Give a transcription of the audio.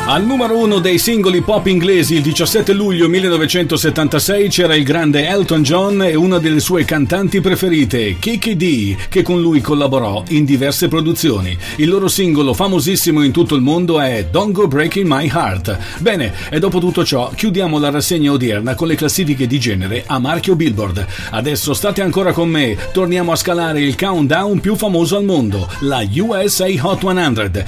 Al numero 1 dei singoli pop inglesi il 17 luglio 1976 c'era il grande Elton John e una delle sue cantanti preferite, Kiki Dee, che con lui collaborò in diverse produzioni. Il loro singolo famosissimo in tutto il mondo è Don't Go Breaking My Heart. Bene, e dopo tutto ciò chiudiamo la rassegna odierna con le classifiche di genere a marchio Billboard. Adesso state ancora con me, torniamo a scalare il countdown più famoso al mondo, la USA Hot 100.